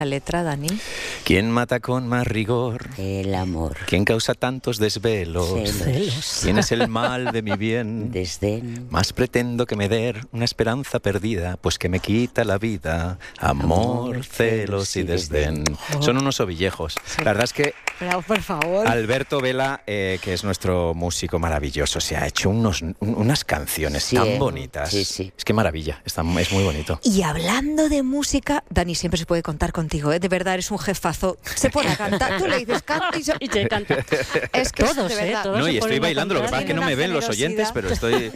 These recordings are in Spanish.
la letra, Dani? ¿Quién mata con más rigor? El amor. ¿Quién causa tantos desvelos? Celos. ¿Quién es el mal de mi bien? Desdén. Más pretendo que me der una esperanza perdida, pues que me quita la vida. Amor, celos y desdén. Son unos ovillejos. La verdad es que Bravo, por favor. Alberto Vela, que es nuestro músico maravilloso, se ha hecho unas canciones tan bonitas. Sí, sí. Es que maravilla, es muy bonito. Y hablando de música, Dani, siempre se puede contar contigo, ¿eh? De verdad, eres un jefazo. Se pone a cantar, tú le dices canta y te canta. Es que Todos, de verdad. todos No, se y estoy ponen a bailando, lo que cantar. pasa es que no me ven los oyentes, pero estoy...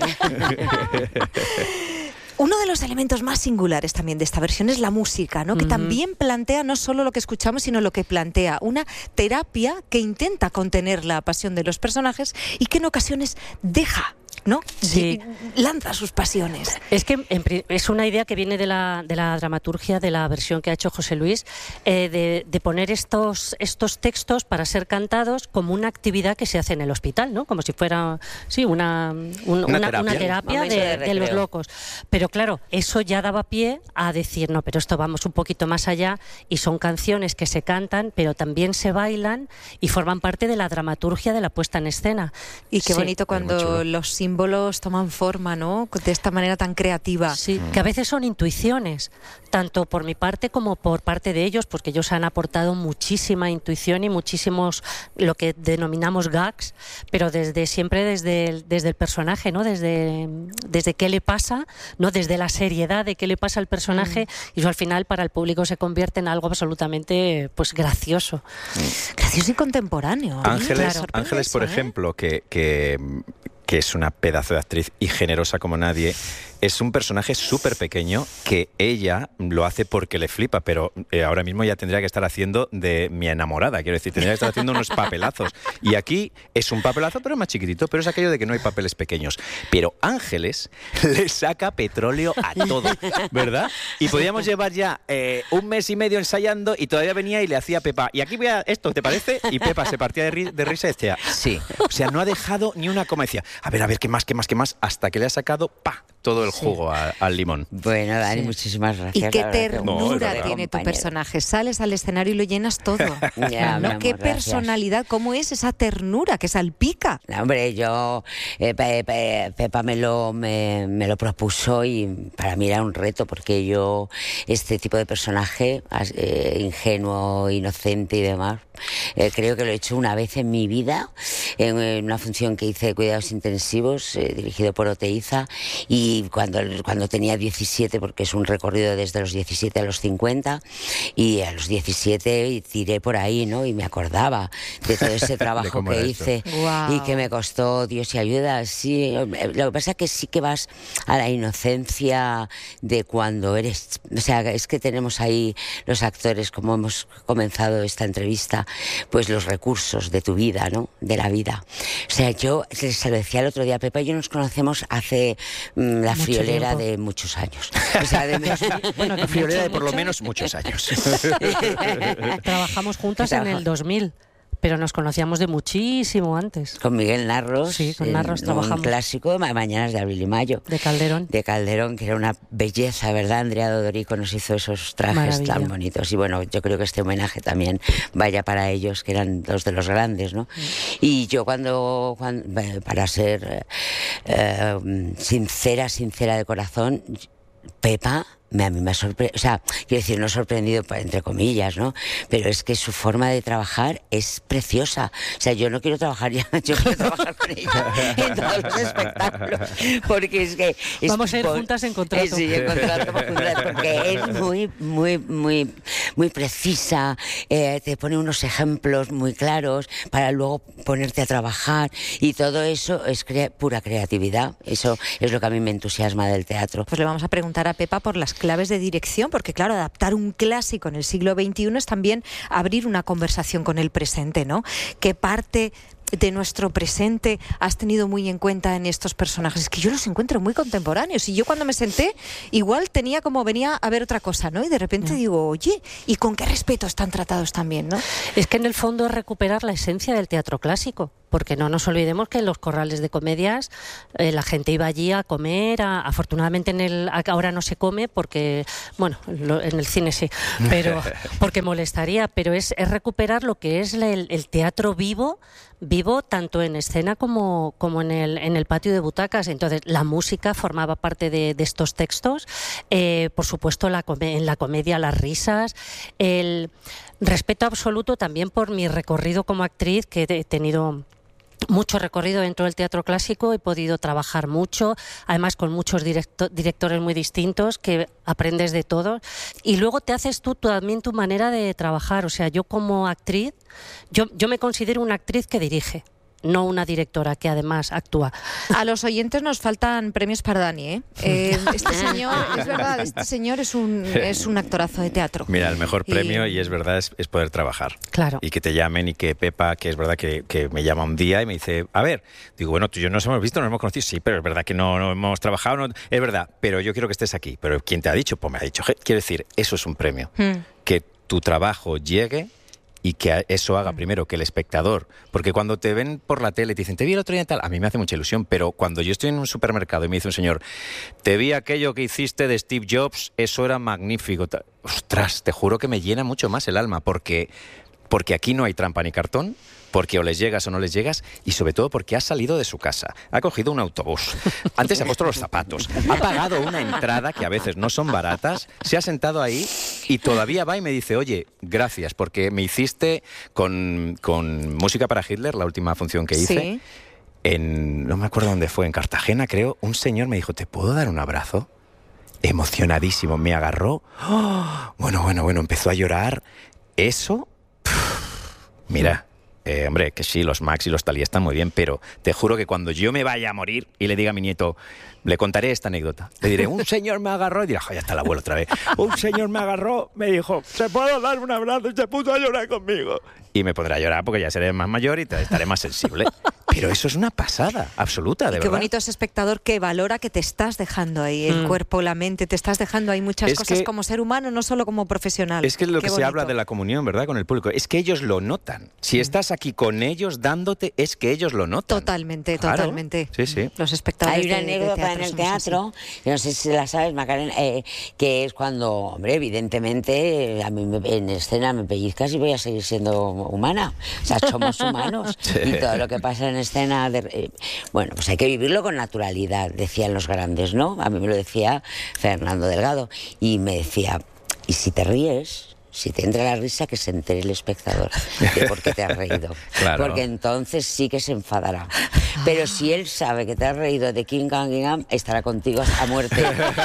Uno de los elementos más singulares también de esta versión es la música, ¿no? Que también plantea no solo lo que escuchamos, sino lo que plantea. Una terapia que intenta contener la pasión de los personajes y que en ocasiones deja, ¿no? Sí. Lanza sus pasiones. Es que es una idea que viene de la dramaturgia, de la versión que ha hecho José Luis, de poner estos textos para ser cantados como una actividad que se hace en el hospital, ¿no? Como si fuera una terapia de los locos. Pero claro, eso ya daba pie a decir, no, pero esto vamos un poquito más allá, y son canciones que se cantan, pero también se bailan y forman parte de la dramaturgia de la puesta en escena. Y qué Sí. bonito cuando los símbolos toman forma, ¿no? De esta manera tan creativa. Sí, que a veces son intuiciones, tanto por mi parte como por parte de ellos, porque ellos han aportado muchísima intuición y muchísimos, lo que denominamos gags, pero siempre desde el personaje, ¿no? Desde qué le pasa, ¿no? Desde la seriedad de qué le pasa al personaje, y eso al final para el público se convierte en algo absolutamente gracioso. Gracioso y contemporáneo. Ángeles, por ejemplo, que es una pedazo de actriz y generosa como nadie, es un personaje súper pequeño que ella lo hace porque le flipa, pero ahora mismo ya tendría que estar haciendo de mi enamorada, quiero decir, tendría que estar haciendo unos papelazos. Y aquí es un papelazo, pero más chiquitito, pero es aquello de que no hay papeles pequeños. Pero Ángeles le saca petróleo a todo, ¿verdad? Y podíamos llevar ya un mes y medio ensayando y todavía venía y le hacía a Pepa, y aquí voy a esto, ¿te parece? Y Pepa se partía de risa y decía, sí. O sea, no ha dejado ni una coma, decía, a ver, ¿qué más? Hasta que le ha sacado, todo el jugo al limón. Bueno, Dani, muchísimas gracias. Y qué ternura tiene tu personaje. Sales al escenario y lo llenas todo. Ya, ¿no? amor, Qué gracias. personalidad, cómo es esa ternura que salpica. No, hombre, yo Pepa me lo propuso y para mí era un reto, porque yo este tipo de personaje ingenuo, inocente y demás, creo que lo he hecho una vez en mi vida en una función que hice de cuidados intensivos, dirigido por Oteiza, y cuando tenía 17, porque es un recorrido desde los 17 a los 50, y a los 17 tiré por ahí, ¿no? Y me acordaba de todo ese trabajo que hice. Wow. Y que me costó, Dios y ayuda, sí. Lo que pasa es que sí que vas a la inocencia de cuando eres... O sea, es que tenemos ahí los actores, como hemos comenzado esta entrevista, pues los recursos de tu vida, ¿no? De la vida. O sea, yo se lo decía el otro día, Pepa y yo nos conocemos hace la friolera tiempo. de muchos años. O sea, Bueno, la friolera de por lo menos muchos años. Trabajamos juntas en el 2000, pero nos conocíamos de muchísimo antes. Con Miguel Narros. Sí, con Narros trabajamos. Un clásico, Mañanas de Abril y Mayo. De Calderón. De Calderón, que era una belleza, ¿verdad? Andrea Dodorico nos hizo esos trajes Maravilla. tan bonitos. Y bueno, yo creo que este homenaje también vaya para ellos, que eran los de los grandes, ¿no? Y yo cuando para ser sincera de corazón, Pepa a mí me ha sorprendido, o sea, quiero decir, no sorprendido entre comillas, ¿no? Pero es que su forma de trabajar es preciosa. O sea, yo no quiero trabajar ya, yo quiero trabajar con ella en todos los espectáculos, porque es que... Vamos a ir juntas en contrato. Sí, en contrato, porque es muy precisa, te pone unos ejemplos muy claros para luego ponerte a trabajar, y todo eso es pura creatividad. Eso es lo que a mí me entusiasma del teatro. Pues le vamos a preguntar a Pepa por las claves de dirección, porque claro, adaptar un clásico en el siglo XXI es también abrir una conversación con el presente, ¿no? ¿Qué parte de nuestro presente has tenido muy en cuenta en estos personajes? Es que yo los encuentro muy contemporáneos, y yo cuando me senté igual venía a ver otra cosa, ¿no? Y de repente digo, oye, ¿y con qué respeto están tratados también, no? Es que en el fondo es recuperar la esencia del teatro clásico, porque no nos olvidemos que en los corrales de comedias la gente iba allí a comer, afortunadamente ahora no se come porque, bueno, en el cine sí, pero porque molestaría, pero es recuperar lo que es el teatro vivo tanto en escena como en el patio de butacas. Entonces la música formaba parte de estos textos, por supuesto en la comedia las risas, el respeto absoluto también por mi recorrido como actriz, que he tenido mucho recorrido dentro del teatro clásico, he podido trabajar mucho, además con muchos directores muy distintos, que aprendes de todo y luego te haces tú también tu manera de trabajar. O sea, yo como actriz, yo me considero una actriz que dirige, no una directora que además actúa. A los oyentes nos faltan premios para Dani, ¿eh? Este señor, es verdad, es un actorazo de teatro. Mira, el mejor premio, y es verdad, es poder trabajar. Claro. Y que te llamen, y que Pepa, que es verdad que me llama un día y me dice, a ver, digo, bueno, tú y yo nos hemos visto, nos hemos conocido, sí, pero es verdad que no hemos trabajado, es verdad, pero yo quiero que estés aquí. Pero ¿quién te ha dicho? Pues me ha dicho, quiero decir, eso es un premio. Que tu trabajo llegue y que eso haga primero que el espectador, porque cuando te ven por la tele y te dicen, te vi el otro día y tal, a mí me hace mucha ilusión, pero cuando yo estoy en un supermercado y me dice un señor, te vi aquello que hiciste de Steve Jobs, eso era magnífico, ostras, te juro que me llena mucho más el alma, porque aquí no hay trampa ni cartón, porque o les llegas o no les llegas, y sobre todo porque ha salido de su casa, ha cogido un autobús, antes se ha puesto los zapatos, ha pagado una entrada que a veces no son baratas, se ha sentado ahí y todavía va y me dice, oye, gracias, porque me hiciste con Música para Hitler, la última función que hice, sí. No me acuerdo dónde fue, en Cartagena creo, un señor me dijo, ¿te puedo dar un abrazo? Emocionadísimo, me agarró, bueno, empezó a llorar, eso, mira... hombre, que sí, los Max y los Talía están muy bien, pero te juro que cuando yo me vaya a morir y le diga a mi nieto, le contaré esta anécdota. Le diré, un señor me agarró, y dirá, ya está el abuelo otra vez. Un señor me agarró, me dijo, ¿se puedo dar un abrazo? Y se puso a llorar conmigo. Y me pondrá a llorar porque ya seré más mayor y estaré más sensible. Pero eso es una pasada absoluta, de verdad. Qué bonito ese espectador que valora que te estás dejando ahí el cuerpo, la mente, te estás dejando ahí muchas cosas como ser humano, no solo como profesional. Es que lo que se habla de la comunión, ¿verdad?, con el público, es que ellos lo notan. Si estás aquí con ellos dándote, es que ellos lo notan. Totalmente, claro. Totalmente. Sí. Los espectadores. Hay una anécdota en el teatro, que no sé si la sabes, Macarena, que es cuando, hombre, evidentemente, a mí en escena me pellizcas y voy a seguir siendo humana. O sea, somos humanos. Sí. Y todo lo que pasa en escena, bueno, pues hay que vivirlo con naturalidad, decían los grandes, ¿no? A mí me lo decía Fernando Delgado. Y me decía, ¿y si te ríes? Si te entra la risa, que se entere el espectador de por qué te has reído. Claro. Porque entonces sí que se enfadará. Pero si él sabe que te has reído de King Kong, estará contigo a muerte. Y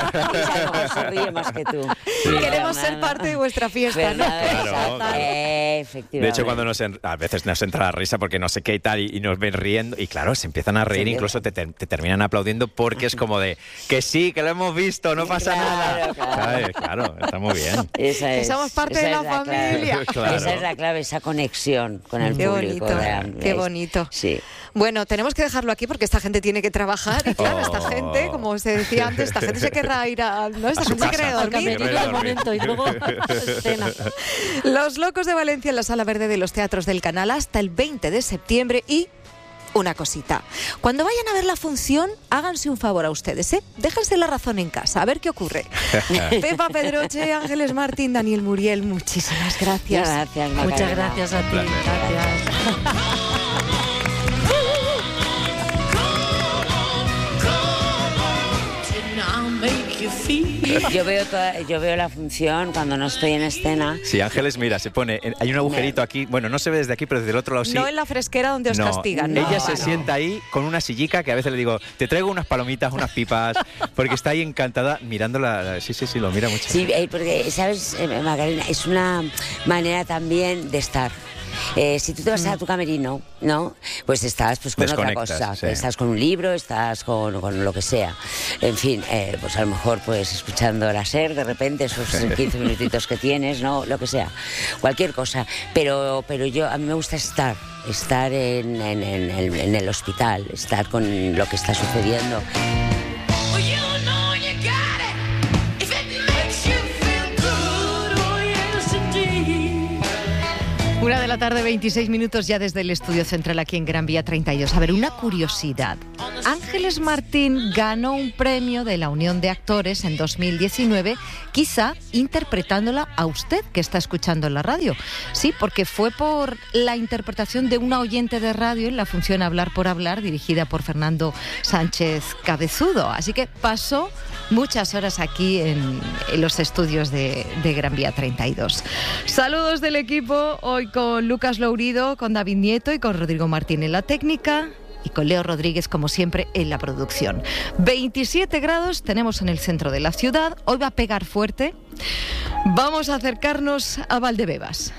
a lo mejor se ríe más que tú. Sí. Queremos ser parte de vuestra fiesta, ¿no? Claro. Efectivamente. De hecho, cuando a veces nos entra la risa porque no sé qué y tal, y nos ven riendo, y claro, se empiezan a reír, incluso te terminan aplaudiendo porque es como de, que sí, que lo hemos visto, no pasa nada. Claro, está muy bien. Esa es. Que somos parte de la familia. Claro. Esa es la clave, esa conexión con el público. Qué bonito. Sí. Bueno, tenemos que dejarlo aquí porque esta gente tiene que trabajar y claro, esta gente, como se decía antes, esta gente se querrá ir esta gente se querrá dormir. Al momento, y luego escena. Los Locos de Valencia en la Sala Verde de los Teatros del Canal hasta el 20 de septiembre y... Una cosita, cuando vayan a ver la función, háganse un favor a ustedes, ¿eh? Déjense la razón en casa, a ver qué ocurre. Pepa Pedroche, Ángeles Martín, Daniel Muriel, muchísimas gracias. Gracias, muchas gracias a ti. Gracias. Yo veo la función cuando no estoy en escena. Sí, Ángeles, mira, se pone, hay un agujerito aquí, bueno, no se ve desde aquí, pero desde el otro lado sí. No en la fresquera donde os castigan, ¿no? Ella se sienta ahí con una sillica que a veces le digo, te traigo unas palomitas, unas pipas, porque está ahí encantada mirándola. Sí, lo mira mucho. Sí, porque, ¿sabes, Macarena? Es una manera también de estar. Si tú te vas a tu camerino, ¿no? Pues estás con otra cosa. Sí. Estás con un libro, estás con lo que sea. En fin, pues a lo mejor pues escuchando la SER de repente, esos 15 minutitos que tienes, ¿no? Lo que sea. Cualquier cosa. Pero a mí me gusta estar en el hospital, estar con lo que está sucediendo. 1:26 p.m. ya desde el estudio central aquí en Gran Vía 32. A ver, una curiosidad. Ángeles Martín ganó un premio de la Unión de Actores en 2019, quizá interpretándola a usted, que está escuchando en la radio. Sí, porque fue por la interpretación de una oyente de radio en la función Hablar por Hablar, dirigida por Fernando Sánchez Cabezudo. Así que pasó muchas horas aquí en los estudios de Gran Vía 32. Saludos del equipo, hoy con Lucas Lourido, con David Nieto y con Rodrigo Martín en la técnica y con Leo Rodríguez, como siempre, en la producción. 27 grados tenemos en el centro de la ciudad, hoy va a pegar fuerte. Vamos a acercarnos a Valdebebas.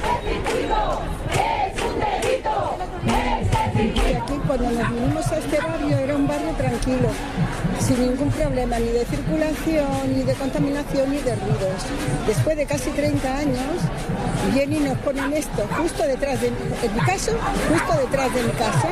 Y aquí cuando nos vinimos a este barrio era un barrio tranquilo, sin ningún problema, ni de circulación, ni de contaminación, ni de ruidos. Después de casi 30 años, vienen y nos ponen esto justo detrás de mi casa, justo detrás de mi casa.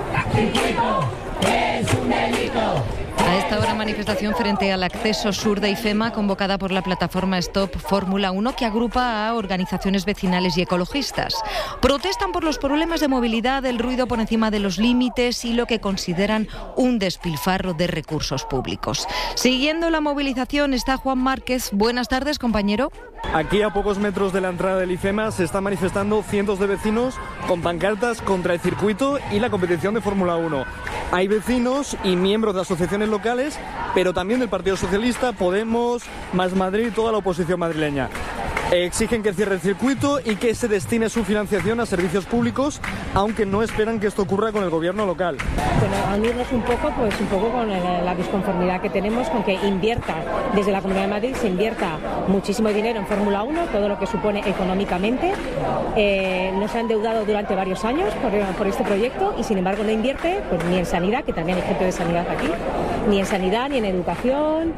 ¡Es un delito! A esta hora, manifestación frente al acceso sur de IFEMA convocada por la plataforma Stop Fórmula 1, que agrupa a organizaciones vecinales y ecologistas. Protestan por los problemas de movilidad, el ruido por encima de los límites y lo que consideran un despilfarro de recursos públicos. Siguiendo la movilización está Juan Márquez. Buenas tardes, compañero. Aquí, a pocos metros de la entrada del IFEMA, se están manifestando cientos de vecinos con pancartas contra el circuito y la competición de Fórmula 1. Hay vecinos y miembros de asociaciones locales, pero también del Partido Socialista, Podemos, Más Madrid y toda la oposición madrileña. Exigen que cierre el circuito y que se destine su financiación a servicios públicos, aunque no esperan que esto ocurra con el gobierno local. Bueno, unirnos un poco con la disconformidad que tenemos con que invierta desde la Comunidad de Madrid, se invierta muchísimo dinero en Fórmula 1, todo lo que supone económicamente. Nos ha endeudado durante varios años por este proyecto y sin embargo no invierte pues, ni en sanidad, que también hay gente de sanidad aquí, ni en sanidad, ni en educación,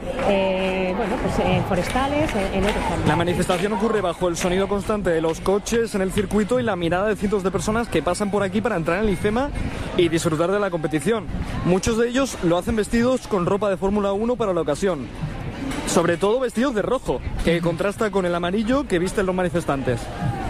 en forestales, en otros ámbitos. La manifestación ocurre bajo el sonido constante de los coches en el circuito y la mirada de cientos de personas que pasan por aquí para entrar en el IFEMA y disfrutar de la competición. Muchos de ellos lo hacen vestidos con ropa de Fórmula 1 para la ocasión. Sobre todo vestidos de rojo, que contrasta con el amarillo que visten los manifestantes.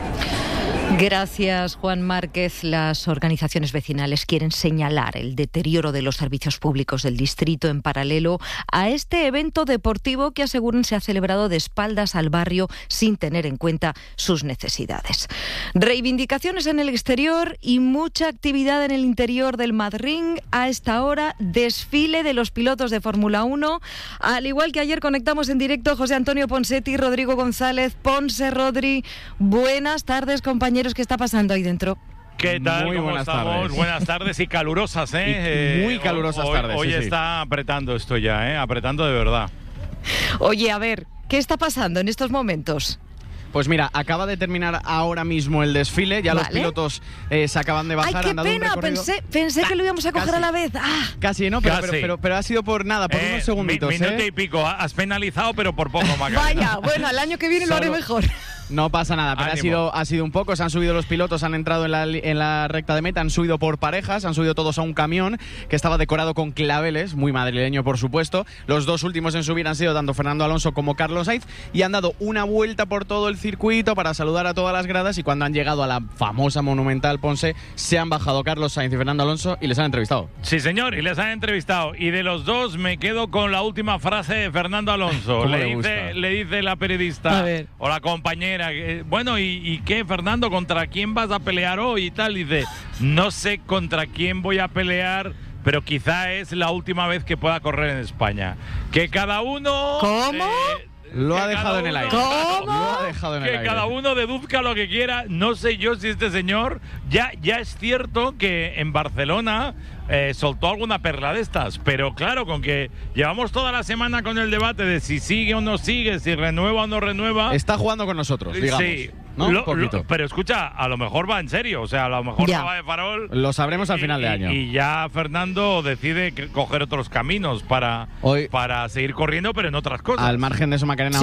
Gracias, Juan Márquez. Las organizaciones vecinales quieren señalar el deterioro de los servicios públicos del distrito en paralelo a este evento deportivo que aseguran se ha celebrado de espaldas al barrio sin tener en cuenta sus necesidades. Reivindicaciones en el exterior y mucha actividad en el interior del Madrid. A esta hora, desfile de los pilotos de Fórmula 1. Al igual que ayer, conectamos en directo José Antonio Ponsetti y Rodrigo González. Ponce, Rodri, buenas tardes, compañeros. ¿Qué está pasando ahí dentro? ¿Qué tal? Muy ¿Cómo buenas estamos? tardes. Buenas tardes y calurosas, ¿eh? Muy calurosas tardes. Hoy sí, está apretando esto ya, ¿eh? Apretando de verdad. Oye, a ver, ¿qué está pasando en estos momentos? Pues mira, acaba de terminar ahora mismo el desfile, ya los pilotos se acaban de bajar. ¡Ay, qué han dado pena! Pensé que lo íbamos a coger casi, a la vez. Casi, ¿no? Pero ha sido por nada, por unos segunditos. Minuto y pico, has penalizado, pero por poco, Macarena. Vaya, bueno, el año que viene lo haré mejor. No pasa nada, pero ha sido un poco. Se han subido los pilotos, han entrado en la recta de meta, han subido por parejas, han subido todos a un camión que estaba decorado con claveles, muy madrileño por supuesto. Los dos últimos en subir han sido tanto Fernando Alonso como Carlos Sainz y han dado una vuelta por todo el circuito para saludar a todas las gradas y cuando han llegado a la famosa monumental Ponce se han bajado Carlos Sainz y Fernando Alonso y les han entrevistado. Sí, señor, y les han entrevistado. Y de los dos me quedo con la última frase de Fernando Alonso. Le dice la periodista o la compañera, bueno, ¿y qué, Fernando? ¿Contra quién vas a pelear hoy y tal? Y dice, no sé contra quién voy a pelear, pero quizá es la última vez que pueda correr en España. Que cada uno... ¿Cómo? Lo ha dejado en el aire. ¿Cómo? Lo ha dejado en el aire. Que cada uno deduzca lo que quiera. No sé yo si este señor... Ya es cierto que en Barcelona soltó alguna perla de estas, pero claro, con que llevamos toda la semana con el debate de si sigue o no sigue, si renueva o no renueva... Está jugando con nosotros, digamos. Sí. ¿No? Pero escucha, a lo mejor va en serio, o sea, a lo mejor no va de farol. Lo sabremos al final de año. Y ya Fernando decide coger otros caminos para seguir corriendo, pero en otras cosas. Al margen de eso, Macarena, hoy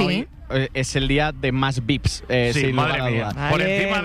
es el día de más VIPs, sí, sin madre lugar a mía. dudas. Por encima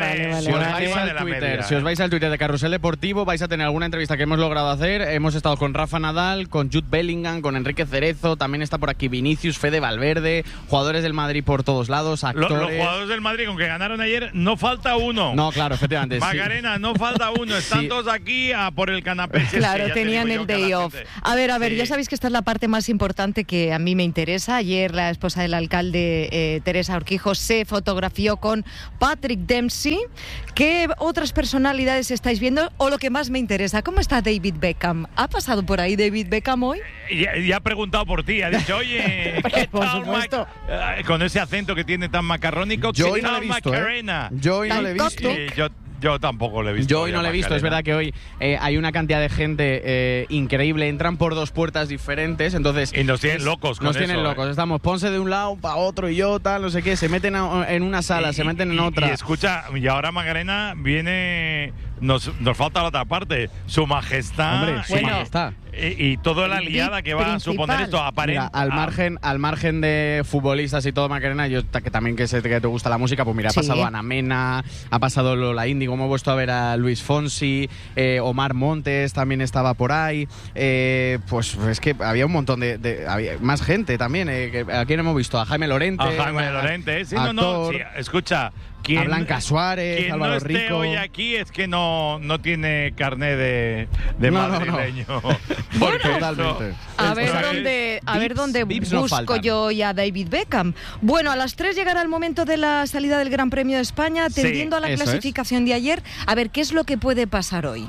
de Si os vais al Twitter de Carrusel Deportivo, vais a tener alguna entrevista que hemos logrado hacer. Hemos estado con Rafa Nadal, con Jude Bellingham, con Enrique Cerezo, también está por aquí Vinicius, Fede Valverde, jugadores del Madrid por todos lados, actores. Los jugadores del Madrid, con que ganaron ayer, no falta uno. No, claro, efectivamente. Macarena, no falta uno. Están todos aquí por el canapé. Claro, tenían el day off. A ver, ya sabéis que esta es la parte más importante que a mí me interesa. Ayer la esposa del alcalde, Teresa Urquijo, se fotografió con Patrick Dempsey. ¿Qué otras personalidades estáis viendo? O lo que más me interesa, ¿cómo está David Beckham? ¿Ha pasado por ahí David Beckham hoy? Ya ha preguntado por ti, ha dicho, oye, ¿qué tal, con ese acento que tiene tan macarrónico? Yo ¿Qué no tal, le he visto, Macarena? Yo hoy no le he visto. Yo tampoco lo he visto. Yo hoy no lo he visto. Es verdad que hoy hay una cantidad de gente increíble. Entran por dos puertas diferentes, entonces y nos tienen locos con Nos tienen locos. Estamos Ponce de un lado para otro y yo tal, no sé qué. Se meten en una sala, se meten en otra. Y escucha, y ahora Macarena viene. Nos falta la otra parte. Su majestad. Hombre, su majestad. Y toda la liada que va a suponer esto aparente. Al margen de futbolistas y todo, Macarena, yo que también que sé que te gusta la música, pues mira, ha pasado Ana Mena, ha pasado Lola Índigo, hemos vuelto a ver a Luis Fonsi, Omar Montes también estaba por ahí, pues es que había un montón había más gente también, ¿a quién hemos visto? A Jaime Lorente. Sí, no, sí, escucha. A Blanca Suárez, quien Álvaro no esté Rico. hoy aquí es que no tiene carné de madrileño. Bueno, totalmente. A ver dónde busco yo ya a David Beckham. Bueno, a las 3 llegará el momento de la salida del Gran Premio de España, tendiendo a la clasificación de ayer. A ver, ¿qué es lo que puede pasar hoy?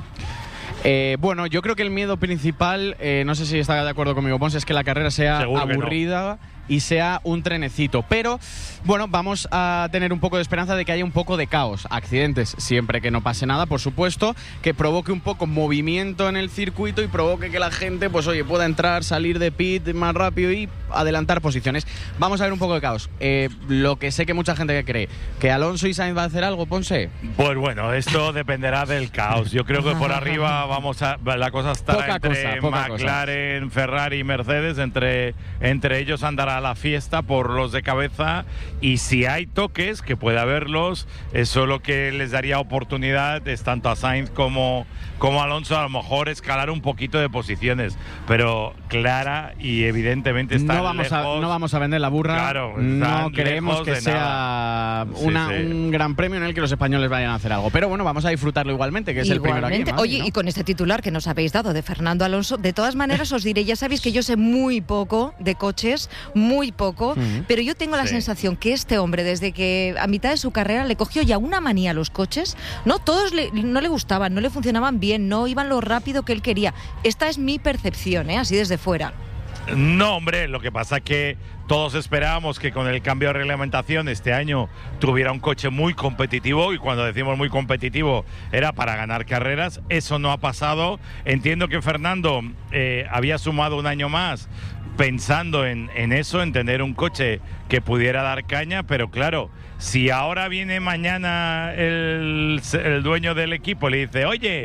Bueno, yo creo que el miedo principal, no sé si está de acuerdo conmigo, Ponce, es que la carrera sea aburrida y sea un trenecito. Pero, bueno, vamos a tener un poco de esperanza de que haya un poco de caos. Accidentes, siempre que no pase nada, por supuesto, que provoque un poco movimiento en el circuito y provoque que la gente, pues oye, pueda entrar, salir de pit más rápido y adelantar posiciones. Vamos a ver un poco de caos. Lo que sé que mucha gente cree, ¿que Alonso y Sainz va a hacer algo, Ponce? Pues bueno, esto dependerá del caos. Yo creo que por arriba la cosa estará entre McLaren, Ferrari y Mercedes, entre ellos andará la fiesta por los de cabeza, y si hay toques, que puede haberlos, eso lo que les daría oportunidad es tanto a Sainz como a Alonso a lo mejor escalar un poquito de posiciones, pero clara y evidentemente está no vamos a vender la burra. Claro, no creemos que sea un gran premio en el que los españoles vayan a hacer algo, pero bueno, vamos a disfrutarlo igualmente, que es el primero aquí. Oye, ¿no? Y con este titular que nos habéis dado de Fernando Alonso, de todas maneras os diré, ya sabéis que yo sé muy poco de coches, muy poco, pero yo tengo la sensación que este hombre, desde que a mitad de su carrera le cogió ya una manía a los coches, ¿no? Todos no le gustaban, no le funcionaban bien, no iban lo rápido que él quería. Esta es mi percepción, así desde fuera. No, hombre, lo que pasa es que todos esperábamos que con el cambio de reglamentación este año tuviera un coche muy competitivo, y cuando decimos muy competitivo era para ganar carreras. Eso no ha pasado. Entiendo que Fernando había sumado un año más pensando en eso, en tener un coche que pudiera dar caña, pero claro, si ahora viene mañana el dueño del equipo y le dice, oye,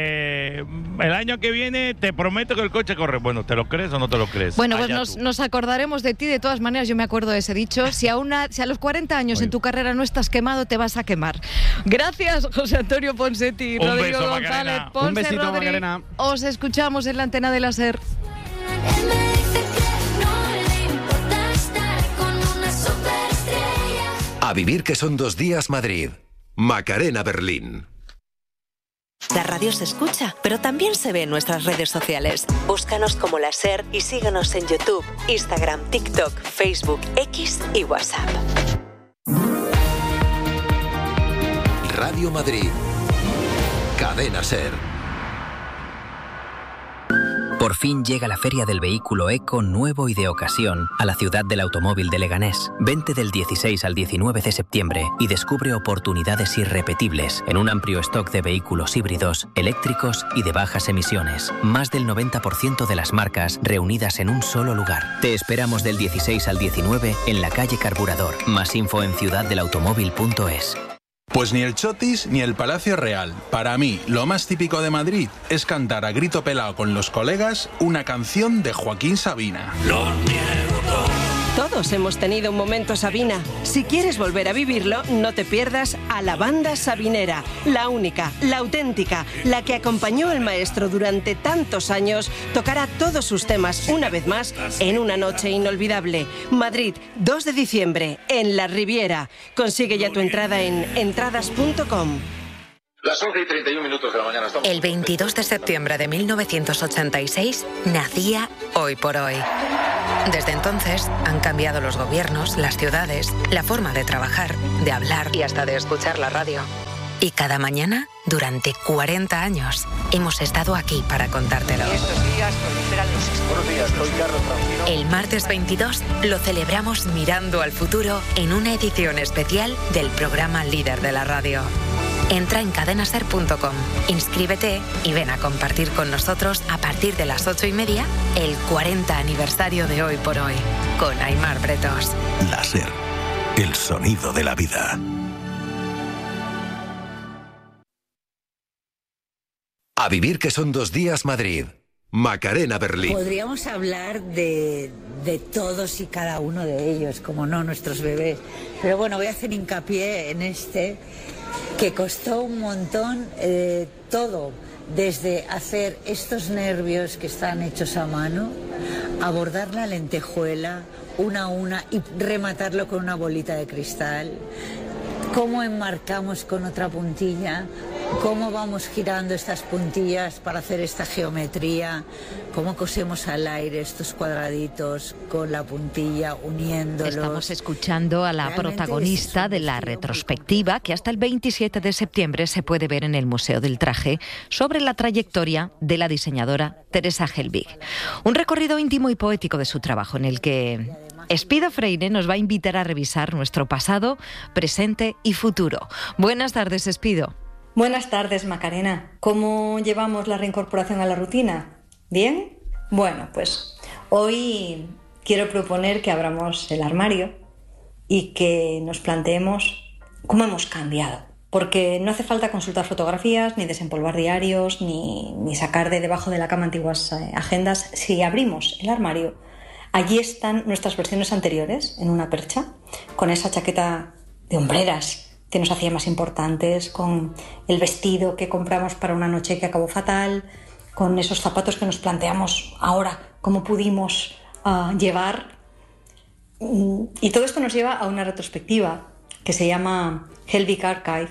el año que viene te prometo que el coche corre, bueno, ¿te lo crees o no te lo crees? Bueno, pues nos acordaremos de ti. De todas maneras, yo me acuerdo de ese dicho, si a los 40 años en tu carrera no estás quemado, te vas a quemar. Gracias, José Antonio Ponsetti, Rodrigo González, Ponce, un besito, Macarena. Os escuchamos en la antena de la SER. A vivir que son 2 días Madrid. Macarena Berlín. La radio se escucha, pero también se ve en nuestras redes sociales. Búscanos como La SER y síguenos en YouTube, Instagram, TikTok, Facebook, X y WhatsApp. Radio Madrid. Cadena SER. Por fin llega la Feria del Vehículo Eco nuevo y de ocasión a la ciudad del automóvil de Leganés. Vente del 16 al 19 de septiembre y descubre oportunidades irrepetibles en un amplio stock de vehículos híbridos, eléctricos y de bajas emisiones. Más del 90% de las marcas reunidas en un solo lugar. Te esperamos del 16 al 19 en la calle Carburador. Más info en ciudaddelautomóvil.es. Pues ni el Chotis ni el Palacio Real. Para mí, lo más típico de Madrid es cantar a grito pelado con los colegas una canción de Joaquín Sabina. Todo Todos hemos tenido un momento Sabina. Si quieres volver a vivirlo, no te pierdas a la banda sabinera, la única, la auténtica, la que acompañó al maestro durante tantos años, tocará todos sus temas una vez más en una noche inolvidable. Madrid, 2 de diciembre, en la Riviera. Consigue ya tu entrada en entradas.com. Las 11:31 de la mañana. El 22 de septiembre de 1986 nacía Hoy por Hoy. Desde entonces han cambiado los gobiernos, las ciudades, la forma de trabajar, de hablar y hasta de escuchar la radio. Y cada mañana, durante 40 años, hemos estado aquí para contártelo. El martes 22 lo celebramos mirando al futuro en una edición especial del programa líder de la radio. Entra en cadenaser.com, inscríbete y ven a compartir con nosotros a partir de las 8:30 el 40 aniversario de Hoy por Hoy, con Aimar Bretos. La SER, el sonido de la vida. A vivir que son 2 días Madrid. Macarena Berlín. Podríamos hablar de todos y cada uno de ellos, como no, nuestros bebés. Pero bueno, voy a hacer hincapié en este, que costó un montón todo, desde hacer estos nervios que están hechos a mano, abordar la lentejuela una a una y rematarlo con una bolita de cristal, cómo enmarcamos con otra puntilla, cómo vamos girando estas puntillas para hacer esta geometría, cómo cosemos al aire estos cuadraditos con la puntilla uniéndolos. Estamos escuchando a la protagonista de la retrospectiva que hasta el 27 de septiembre se puede ver en el Museo del Traje sobre la trayectoria de la diseñadora Teresa Helbig. Un recorrido íntimo y poético de su trabajo en el que Espido Freire nos va a invitar a revisar nuestro pasado, presente y futuro. Buenas tardes, Espido. Buenas tardes, Macarena. ¿Cómo llevamos la reincorporación a la rutina? ¿Bien? Bueno, pues hoy quiero proponer que abramos el armario y que nos planteemos cómo hemos cambiado. Porque no hace falta consultar fotografías, ni desempolvar diarios, ni sacar de debajo de la cama antiguas agendas. Si abrimos el armario, allí están nuestras versiones anteriores, en una percha, con esa chaqueta de hombreras que nos hacía más importantes, con el vestido que compramos para una noche que acabó fatal, con esos zapatos que nos planteamos ahora cómo pudimos llevar. Y todo esto nos lleva a una retrospectiva que se llama Helbig Archive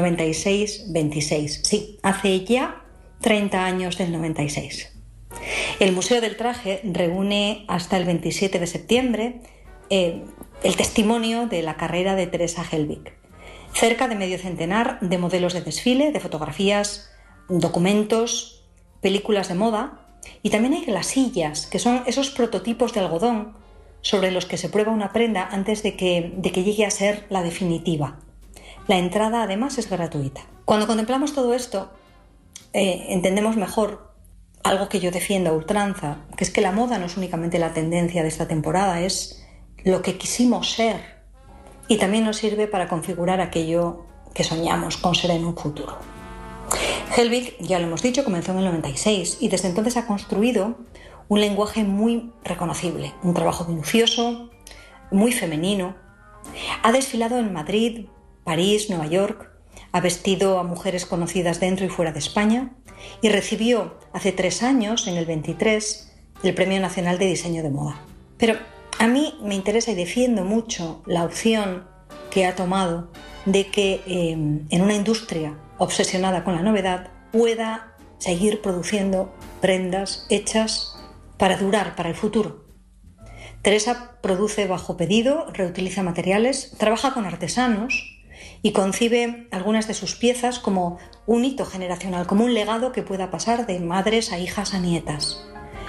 96-26. Sí, hace ya 30 años del 96. El Museo del Traje reúne hasta el 27 de septiembre el testimonio de la carrera de Teresa Helbig. Cerca de medio centenar de modelos de desfile, de fotografías, documentos, películas de moda, y también hay glasillas, que son esos prototipos de algodón sobre los que se prueba una prenda antes de que llegue a ser la definitiva. La entrada además es gratuita. Cuando contemplamos todo esto, entendemos mejor algo que yo defiendo a ultranza, que es que la moda no es únicamente la tendencia de esta temporada, es lo que quisimos ser. Y también nos sirve para configurar aquello que soñamos con ser en un futuro. Helbig, ya lo hemos dicho, comenzó en el 96 y desde entonces ha construido un lenguaje muy reconocible, un trabajo minucioso, muy femenino. Ha desfilado en Madrid, París, Nueva York, ha vestido a mujeres conocidas dentro y fuera de España y recibió hace 3 años, en el 23, el Premio Nacional de Diseño de Moda. Pero a mí me interesa y defiendo mucho la opción que ha tomado de que en una industria obsesionada con la novedad pueda seguir produciendo prendas hechas para durar, para el futuro. Teresa produce bajo pedido, reutiliza materiales, trabaja con artesanos y concibe algunas de sus piezas como un hito generacional, como un legado que pueda pasar de madres a hijas a nietas.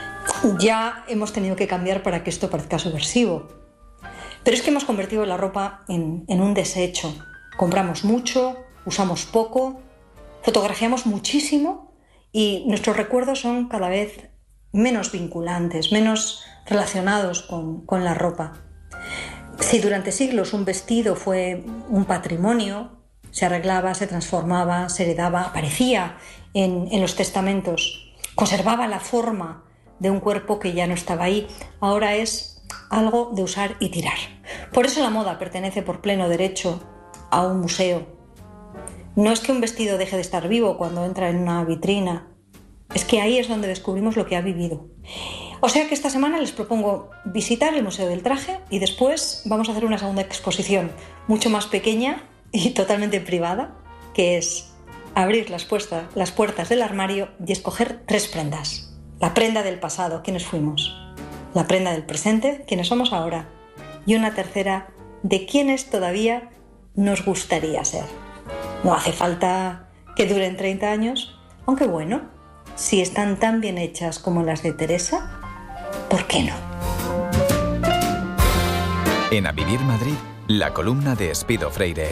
Ya hemos tenido que cambiar para que esto parezca subversivo. Pero es que hemos convertido la ropa en un desecho. Compramos mucho, usamos poco, fotografiamos muchísimo y nuestros recuerdos son cada vez menos vinculantes, menos relacionados con la ropa. Si durante siglos un vestido fue un patrimonio, se arreglaba, se transformaba, se heredaba, aparecía en los testamentos, conservaba la forma de un cuerpo que ya no estaba ahí, ahora es algo de usar y tirar. Por eso la moda pertenece por pleno derecho a un museo. No es que un vestido deje de estar vivo cuando entra en una vitrina, es que ahí es donde descubrimos lo que ha vivido. O sea que esta semana les propongo visitar el Museo del Traje y después vamos a hacer una segunda exposición mucho más pequeña y totalmente privada, que es abrir las puertas del armario y escoger 3 prendas. La prenda del pasado, quiénes fuimos. La prenda del presente, quiénes somos ahora. Y una tercera, de quiénes todavía nos gustaría ser. No hace falta que duren 30 años, aunque bueno, si están tan bien hechas como las de Teresa, ¿por qué no? En A Vivir Madrid, la columna de Espido Freire.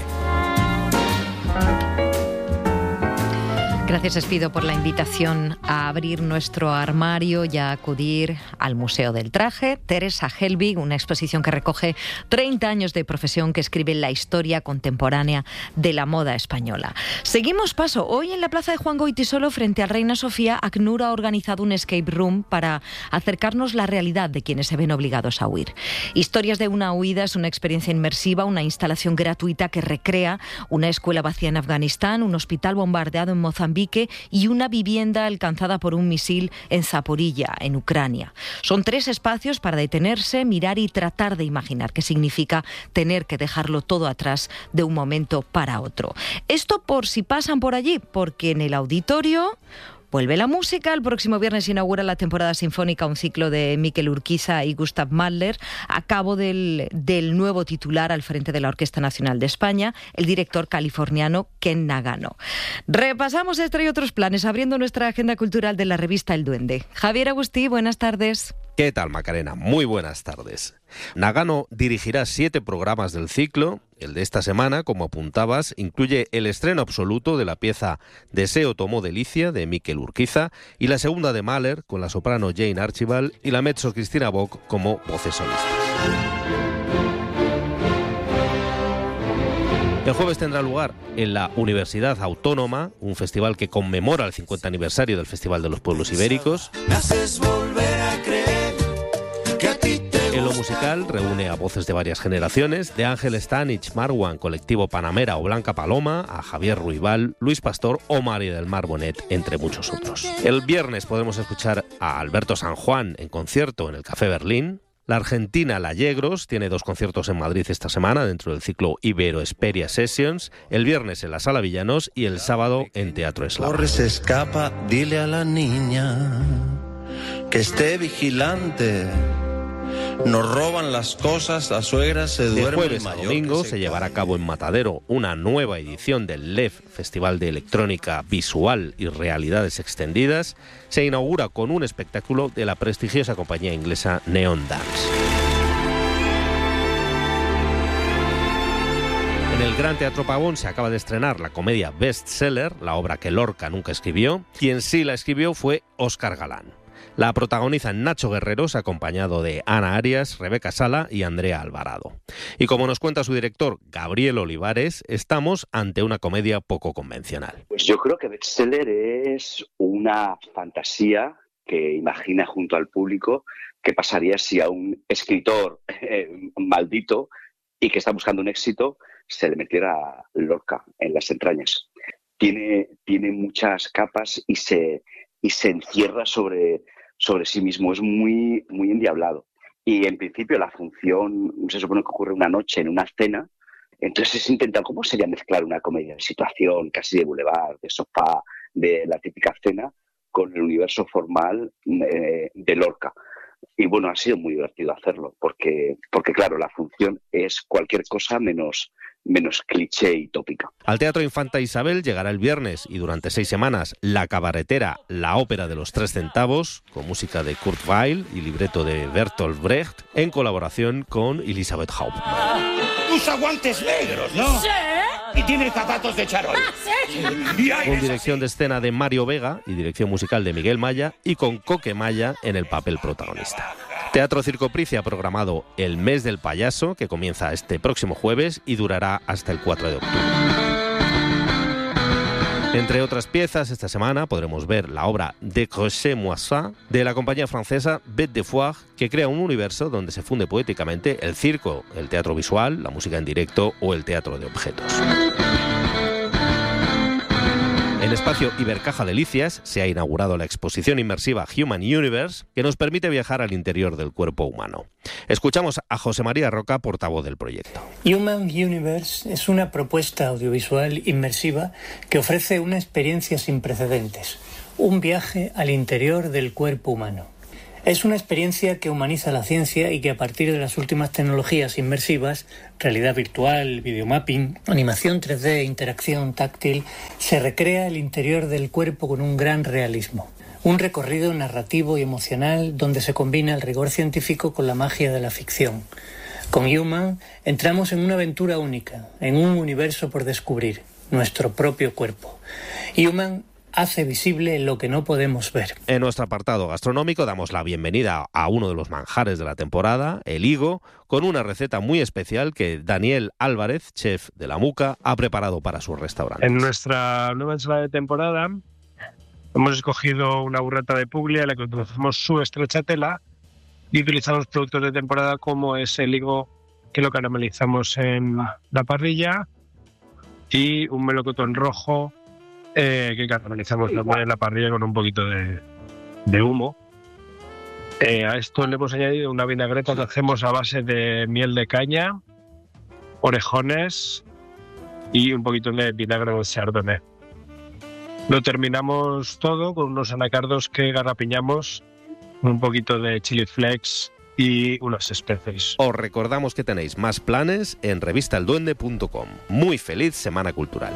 Gracias, Espido, por la invitación a abrir nuestro armario y a acudir al Museo del Traje. Teresa Helbig, una exposición que recoge 30 años de profesión que escribe la historia contemporánea de la moda española. Seguimos paso. Hoy en la plaza de Juan Goytisolo, frente al Reina Sofía, ACNUR ha organizado un escape room para acercarnos la realidad de quienes se ven obligados a huir. Historias de una huida es una experiencia inmersiva, una instalación gratuita que recrea una escuela vacía en Afganistán, un hospital bombardeado en Mozambique y una vivienda alcanzada por un misil en Zaporilla, en Ucrania. Son 3 espacios para detenerse, mirar y tratar de imaginar qué significa tener que dejarlo todo atrás de un momento para otro. Esto por si pasan por allí, porque en el auditorio vuelve la música. El próximo viernes se inaugura la temporada sinfónica, un ciclo de Miquel Urquiza y Gustav Mahler, a cabo del nuevo titular al frente de la Orquesta Nacional de España, el director californiano Ken Nagano. Repasamos este y otros planes, abriendo nuestra agenda cultural de la revista El Duende. Javier Agustí, buenas tardes. ¿Qué tal, Macarena? Muy buenas tardes. Nagano dirigirá 7 programas del ciclo. El de esta semana, como apuntabas, incluye el estreno absoluto de la pieza Deseo tomó delicia, de Miquel Urquiza, y la segunda de Mahler, con la soprano Jane Archibald y la mezzo Cristina Bock como voces solistas. El jueves tendrá lugar en la Universidad Autónoma, un festival que conmemora el 50 aniversario del Festival de los Pueblos Ibéricos. En lo musical reúne a voces de varias generaciones, de Ángel Stanich, Marwan, Colectivo Panamera o Blanca Paloma, a Javier Ruibal, Luis Pastor o María del Mar Bonet, entre muchos otros. El viernes podemos escuchar a Alberto San Juan en concierto en el Café Berlín. La argentina La Yegros tiene 2 conciertos en Madrid esta semana dentro del ciclo Ibero Esperia Sessions, el viernes en la Sala Villanos y el sábado en Teatro Eslava. Corre, se escapa, dile a la niña que esté vigilante. Nos roban las cosas, la suegra se duerme. De jueves a domingo se llevará a cabo en Matadero una nueva edición del LEF, Festival de Electrónica Visual y Realidades Extendidas. Se inaugura con un espectáculo de la prestigiosa compañía inglesa Neon Dance. En el Gran Teatro Pavón se acaba de estrenar la comedia Bestseller, la obra que Lorca nunca escribió. Quien sí la escribió fue Óscar Galán. La protagonizan Nacho Guerreros, acompañado de Ana Arias, Rebeca Sala y Andrea Alvarado. Y como nos cuenta su director, Gabriel Olivares, estamos ante una comedia poco convencional. Pues yo creo que Bestseller es una fantasía que imagina junto al público qué pasaría si a un escritor maldito y que está buscando un éxito se le metiera Lorca en las entrañas. Tiene muchas capas y se encierra sobre sí mismo, es muy, muy endiablado. Y en principio la función se supone que ocurre una noche en una cena, entonces se intenta, ¿cómo sería mezclar una comedia de situación, casi de boulevard, de sofá, de la típica cena, con el universo formal de Lorca? Y bueno, ha sido muy divertido hacerlo, porque claro, la función es cualquier cosa menos cliché y tópica. Al Teatro Infanta Isabel llegará el viernes y durante 6 semanas La Cabaretera, la ópera de los 3 centavos, con música de Kurt Weill y libreto de Bertolt Brecht, en colaboración con Elisabeth Hauptmann. Usa guantes negros, ¿no? Sí. Y tiene zapatos de charol. Sí. Con dirección de escena de Mario Vega y dirección musical de Miguel Maya y con Coque Maya en el papel protagonista. Teatro Circo Price ha programado El Mes del Payaso, que comienza este próximo jueves y durará hasta el 4 de octubre. Entre otras piezas, esta semana podremos ver la obra Décrochez-moi de la compañía francesa Bête de Foire, que crea un universo donde se funde poéticamente el circo, el teatro visual, la música en directo o el teatro de objetos. En el espacio Ibercaja Delicias se ha inaugurado la exposición inmersiva Human Universe, que nos permite viajar al interior del cuerpo humano. Escuchamos a José María Roca, portavoz del proyecto. Human Universe es una propuesta audiovisual inmersiva que ofrece una experiencia sin precedentes, un viaje al interior del cuerpo humano. Es una experiencia que humaniza la ciencia y que a partir de las últimas tecnologías inmersivas, realidad virtual, videomapping, animación 3D, interacción táctil, se recrea el interior del cuerpo con un gran realismo. Un recorrido narrativo y emocional donde se combina el rigor científico con la magia de la ficción. Con Human entramos en una aventura única, en un universo por descubrir, nuestro propio cuerpo. Human hace visible lo que no podemos ver. En nuestro apartado gastronómico damos la bienvenida a uno de los manjares de la temporada, el higo, con una receta muy especial que Daniel Álvarez, chef de La Muca, ha preparado para su restaurante. En nuestra nueva ensalada de temporada hemos escogido una burrata de Puglia, en la que utilizamos su stracciatella y utilizamos productos de temporada como es el higo, que lo caramelizamos en la parrilla, y un melocotón rojo que caramelizamos también en la parrilla con un poquito de humo. A esto le hemos añadido una vinagreta que hacemos a base de miel de caña, orejones y un poquito de vinagre de chardonnay. Lo terminamos todo con unos anacardos que garrapiñamos, un poquito de chili flakes y unas especies. Os recordamos que tenéis más planes en revistalduende.com. Muy feliz Semana Cultural.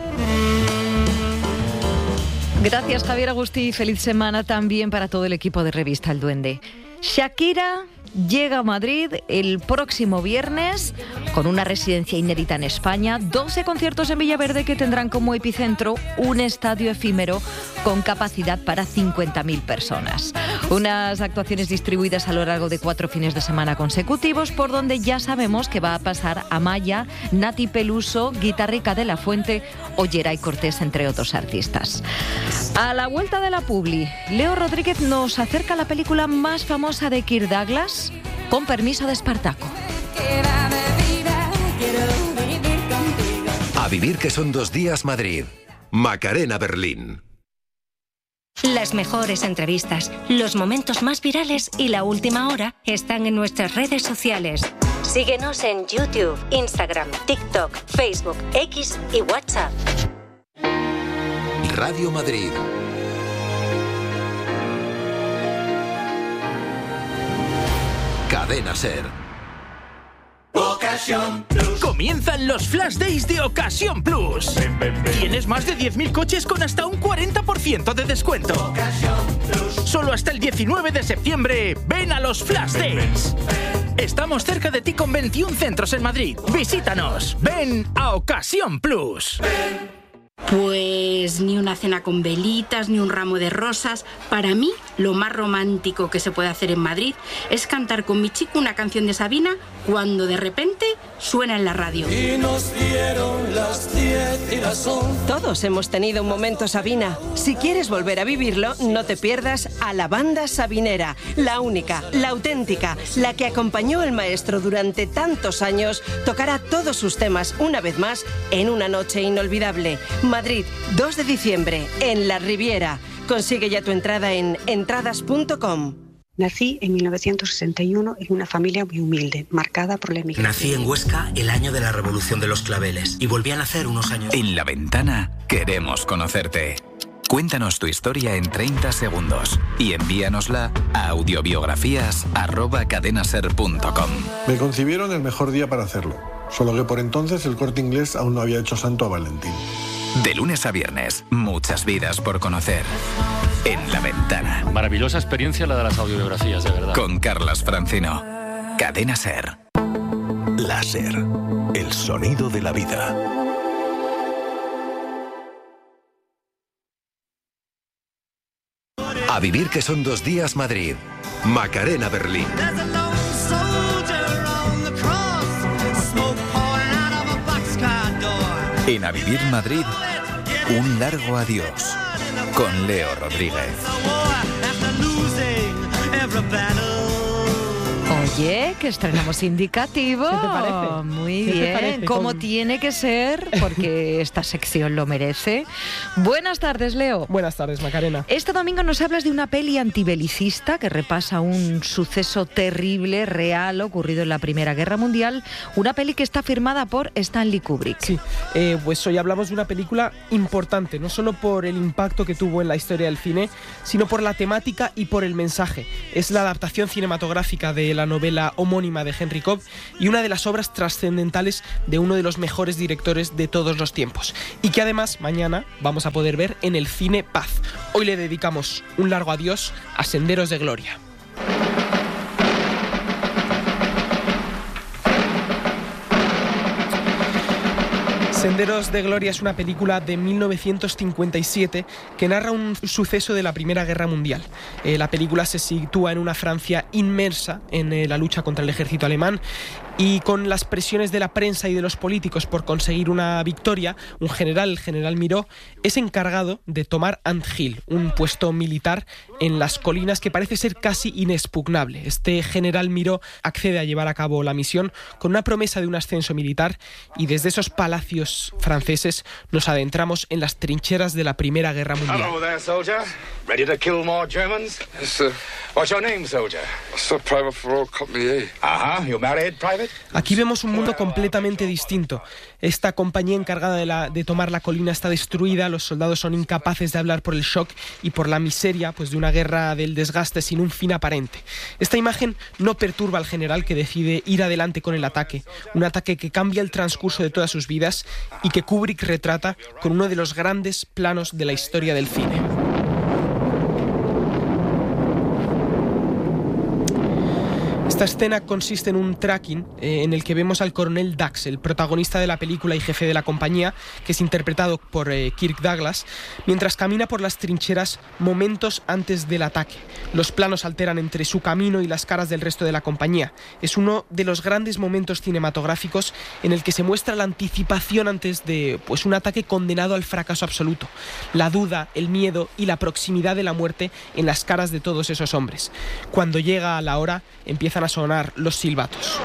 Gracias, Javier Agustí. Feliz semana también para todo el equipo de Revista El Duende. Shakira llega a Madrid el próximo viernes con una residencia inédita en España, 12 conciertos en Villaverde que tendrán como epicentro un estadio efímero con capacidad para 50.000 personas. Unas actuaciones distribuidas a lo largo de 4 fines de semana consecutivos, por donde ya sabemos que va a pasar Amaya, Nati Peluso, Guitarrica de la Fuente o Geray Cortés, entre otros artistas. A la vuelta de la publi, Leo Rodríguez nos acerca a la película más famosa de Kirk Douglas, Con permiso de Espartaco. A vivir que son 2 días Madrid. Macarena Berlín. Las mejores entrevistas, los momentos más virales y la última hora están en nuestras redes sociales. Síguenos en YouTube, Instagram, TikTok, Facebook, X y WhatsApp. Radio Madrid. Cadena Ser. Ocasión Plus. Comienzan los Flash Days de Ocasión Plus. Tienes más de 10.000 coches con hasta un 40% de descuento. Ocasión Plus. Solo hasta el 19 de septiembre. Ven a los Flash Days. Estamos cerca de ti con 21 centros en Madrid. Visítanos. Ven a Ocasión Plus. Pues ni una cena con velitas, ni un ramo de rosas. Para mí, lo más romántico que se puede hacer en Madrid es cantar con mi chico una canción de Sabina cuando de repente suena en la radio. Y nos dieron las 10 y las 11. Todos hemos tenido un momento Sabina. Si quieres volver a vivirlo, no te pierdas a la banda sabinera. La única, la auténtica, la que acompañó al maestro durante tantos años, tocará todos sus temas una vez más en una noche inolvidable. Madrid, 2 de diciembre, en La Riviera. Consigue ya tu entrada en entradas.com. Nací en 1961 en una familia muy humilde, marcada por la emigración. Nací en Huesca el año de la Revolución de los Claveles y volví a nacer unos años. En La Ventana queremos conocerte. Cuéntanos tu historia en 30 segundos y envíanosla a audiobiografías@cadenaser.com. Me concibieron el mejor día para hacerlo, solo que por entonces el Corte Inglés aún no había hecho santo a Valentín. De lunes a viernes, muchas vidas por conocer. En La Ventana. Maravillosa experiencia la de las audiobiografías, de verdad. Con Carlas Francino. Cadena Ser. Láser. El sonido de la vida. A vivir que son 2 días Madrid. Macarena Berlín. En A Vivir Madrid, Un largo adiós con Leo Rodríguez. Oye, que estrenamos indicativo. ¿Qué te parece? Muy ¿Qué te bien, parece? como tiene que ser, porque esta sección lo merece. Buenas tardes, Leo. Buenas tardes, Macarena. Este domingo nos hablas de una peli antibelicista que repasa un suceso terrible, real, ocurrido en la Primera Guerra Mundial. Una peli que está firmada por Stanley Kubrick. Sí, pues hoy hablamos de una película importante, no solo por el impacto que tuvo en la historia del cine, sino por la temática y por el mensaje. Es la adaptación cinematográfica de la novela homónima de Henry Cobb y una de las obras trascendentales de uno de los mejores directores de todos los tiempos, y que además mañana vamos a poder ver en el Cine Paz. Hoy le dedicamos un largo adiós a Senderos de Gloria. Senderos de Gloria es una película de 1957 que narra un suceso de la Primera Guerra Mundial. La película se sitúa en una Francia inmersa en la lucha contra el ejército alemán, y con las presiones de la prensa y de los políticos por conseguir una victoria, un general, el general Miró, es encargado de tomar Ant Hill, un puesto militar en las colinas que parece ser casi inexpugnable. Este general Miró accede a llevar a cabo la misión con una promesa de un ascenso militar, y desde esos palacios franceses nos adentramos en las trincheras de la Primera Guerra Mundial. Hello there, soldier. Ready to kill more Germans? Yes, sir. What's your name, soldier? Sir, Private for Royal Company A. You married, Private? Aquí vemos un mundo completamente distinto. Esta compañía encargada de tomar la colina está destruida, los soldados son incapaces de hablar por el shock y por la miseria, pues, de una guerra del desgaste sin un fin aparente. Esta imagen no perturba al general, que decide ir adelante con el ataque, un ataque que cambia el transcurso de todas sus vidas y que Kubrick retrata con uno de los grandes planos de la historia del cine. Esta escena consiste en un tracking en el que vemos al coronel Dax, el protagonista de la película y jefe de la compañía, que es interpretado por Kirk Douglas, mientras camina por las trincheras momentos antes del ataque. Los planos alteran entre su camino y las caras del resto de la compañía. Es uno de los grandes momentos cinematográficos en el que se muestra la anticipación antes de, pues, un ataque condenado al fracaso absoluto. La duda, el miedo y la proximidad de la muerte en las caras de todos esos hombres. Cuando llega la hora, empiezan a sonar los silbatos.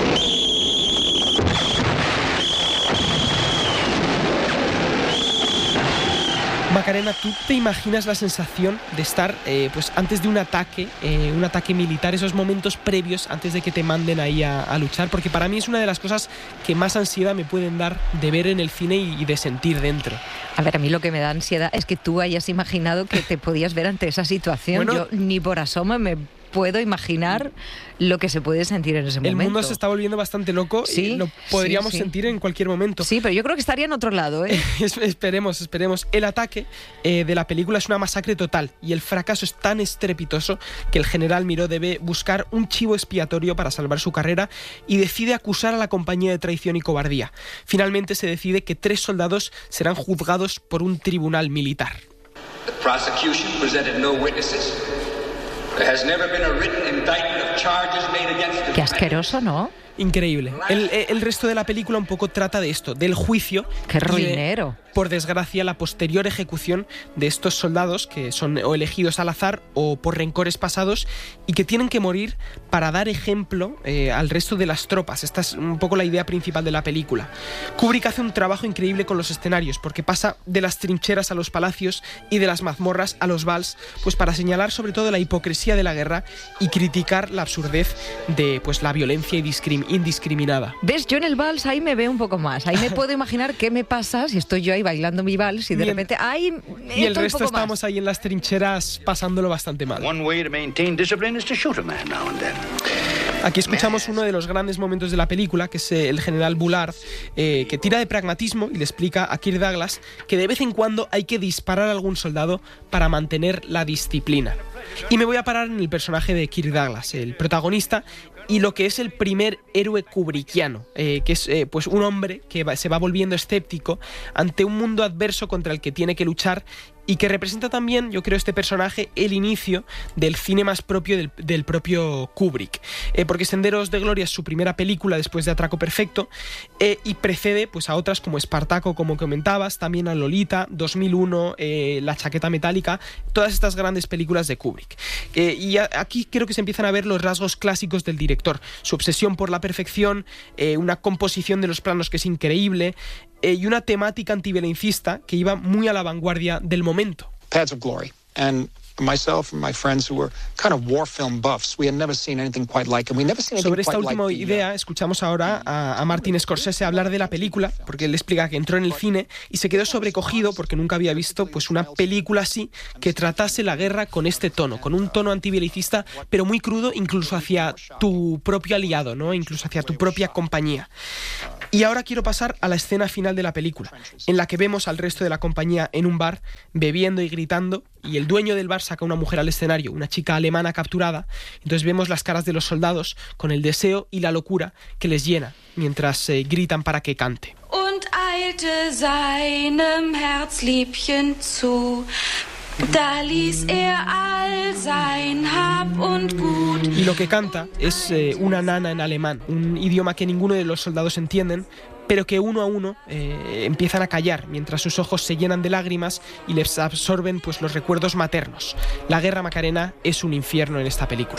Macarena, ¿tú te imaginas la sensación de estar pues antes de un ataque militar, esos momentos previos antes de que te manden ahí a luchar? Porque para mí es una de las cosas que más ansiedad me pueden dar de ver en el cine y de sentir dentro. A ver, a mí lo que me da ansiedad es que tú hayas imaginado que te podías ver ante esa situación. Bueno, yo ni por asomo me puedo imaginar lo que se puede sentir en ese momento. El mundo se está volviendo bastante loco, sí, y lo podríamos sentir en cualquier momento. Sí, pero yo creo que estaría en otro lado, ¿eh? Esperemos. El ataque de la película es una masacre total, y el fracaso es tan estrepitoso que el general Miró debe buscar un chivo expiatorio para salvar su carrera y decide acusar a la compañía de traición y cobardía. Finalmente se decide que 3 soldados serán juzgados por un tribunal militar. The prosecution presented no witnesses. There has never been a written indictment of charges made against them. Qué asqueroso, ¿no? Increíble. El resto de la película un poco trata de esto, del juicio. ¡Qué ruinero! Por desgracia, la posterior ejecución de estos soldados, que son o elegidos al azar o por rencores pasados, y que tienen que morir para dar ejemplo al resto de las tropas. Esta es un poco la idea principal de la película. Kubrick hace un trabajo increíble con los escenarios, porque pasa de las trincheras a los palacios y de las mazmorras a los vals, pues para señalar sobre todo la hipocresía de la guerra y criticar la absurdez de, pues, la violencia indiscriminada. ¿Ves? Yo en el vals ahí me veo un poco más. Ahí me puedo imaginar qué me pasa si estoy yo ahí bailando mi vals y de repente ahí y el resto estamos ahí en las trincheras pasándolo bastante mal. Aquí escuchamos uno de los grandes momentos de la película, que es el general Bullard, que tira de pragmatismo y le explica a Kirk Douglas que de vez en cuando hay que disparar a algún soldado para mantener la disciplina. Y me voy a parar en el personaje de Kirk Douglas, el protagonista, y lo que es el primer héroe kubrickiano, que es pues un hombre que se va volviendo escéptico ante un mundo adverso contra el que tiene que luchar y que representa también, yo creo, este personaje, el inicio del cine más propio del propio Kubrick. Porque Senderos de Gloria es su primera película después de Atraco Perfecto, y precede pues, a otras como Espartaco, como comentabas, también a Lolita, 2001, La chaqueta metálica, todas estas grandes películas de Kubrick. Y aquí creo que se empiezan a ver los rasgos clásicos del director, su obsesión por la perfección, una composición de los planos que es increíble, y una temática antiviolencista que iba muy a la vanguardia del momento. Paths of Glory. And myself and my friends who were kind of war film buffs, we had never seen anything quite like it. We never seen anything Sobre esta quite última like idea, escuchamos ahora a Martin Scorsese hablar de la película, porque él explica que entró en el cine y se quedó sobrecogido porque nunca había visto pues, una película así que tratase la guerra con este tono, con un tono antibelicista, pero muy crudo, incluso hacia tu propio aliado, ¿no? Incluso hacia tu propia compañía. Y ahora quiero pasar a la escena final de la película, en la que vemos al resto de la compañía en un bar, bebiendo y gritando, y el dueño del bar saca a una mujer al escenario, una chica alemana capturada. Entonces vemos las caras de los soldados con el deseo y la locura que les llena mientras gritan para que cante. Und eilte seinem Herzliebchen zu. Da ließ all sein Hab und Gut. Y lo que canta es una nana en alemán, un idioma que ninguno de los soldados entienden, pero que uno a uno empiezan a callar mientras sus ojos se llenan de lágrimas y les absorben pues, los recuerdos maternos. La guerra, Macarena, es un infierno en esta película.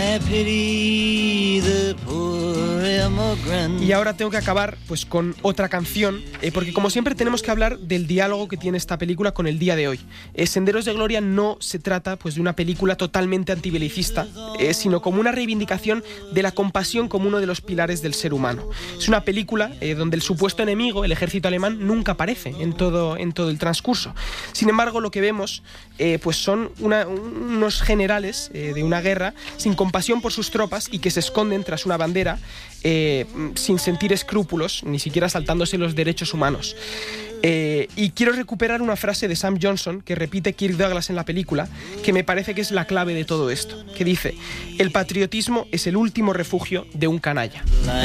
Y ahora tengo que acabar pues, con otra canción, porque como siempre tenemos que hablar del diálogo que tiene esta película con el día de hoy. Senderos de Gloria no se trata pues, de una película totalmente antibelicista, sino como una reivindicación de la compasión como uno de los pilares del ser humano. Es una película donde el supuesto enemigo, el ejército alemán, nunca aparece en todo el transcurso. Sin embargo, lo que vemos pues son unos generales de una guerra sin compasión por sus tropas y que se esconden tras una bandera sin sentir escrúpulos, ni siquiera saltándose los derechos humanos. Y quiero recuperar una frase de Sam Johnson que repite Kirk Douglas en la película, que me parece que es la clave de todo esto, que dice: el patriotismo es el último refugio de un canalla.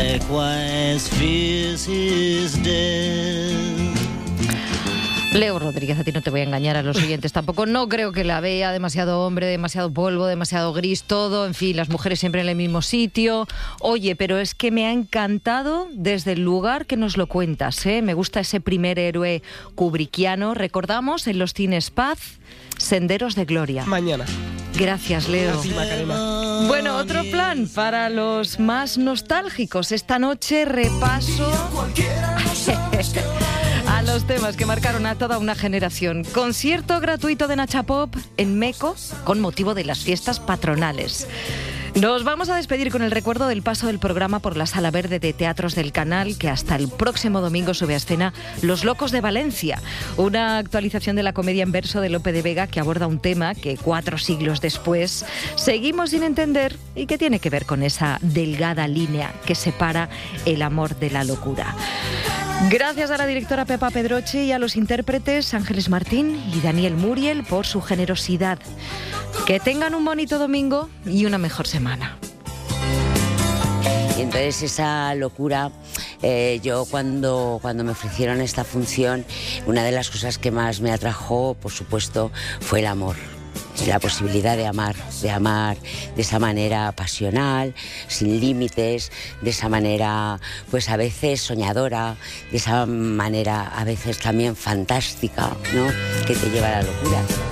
Leo Rodríguez, a ti no te voy a engañar, a los oyentes tampoco. No creo que la vea, demasiado hombre, demasiado polvo, demasiado gris, todo. En fin, las mujeres siempre en el mismo sitio. Oye, pero es que me ha encantado desde el lugar que nos lo cuentas, ¿eh? Me gusta ese primer héroe kubrickiano. Recordamos en los cines Paz, Senderos de Gloria. Mañana. Gracias, Leo. Gracias, Macarena. Bueno, otro plan para los más nostálgicos. Esta noche repaso a los temas que marcaron a toda una generación. Concierto gratuito de Nacha Pop en Meco con motivo de las fiestas patronales. Nos vamos a despedir con el recuerdo del paso del programa por la Sala Verde de Teatros del Canal, que hasta el próximo domingo sube a escena Los Locos de Valencia, una actualización de la comedia en verso de Lope de Vega que aborda un tema que 4 siglos después seguimos sin entender y que tiene que ver con esa delgada línea que separa el amor de la locura. Gracias a la directora Pepa Pedroche y a los intérpretes Ángeles Martín y Daniel Muriel por su generosidad. Que tengan un bonito domingo y una mejor semana. Y entonces esa locura, yo cuando me ofrecieron esta función, una de las cosas que más me atrajo, por supuesto, fue el amor. La posibilidad de amar de esa manera pasional, sin límites, de esa manera pues a veces soñadora, de esa manera a veces también fantástica, ¿no? Que te lleva a la locura.